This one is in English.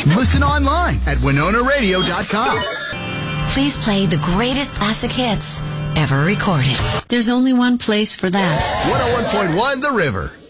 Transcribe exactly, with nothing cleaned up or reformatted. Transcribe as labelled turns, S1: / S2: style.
S1: Listen online at winona radio dot com.
S2: Please play the greatest classic hits ever recorded. There's only one place for that.
S1: one oh one point one The River.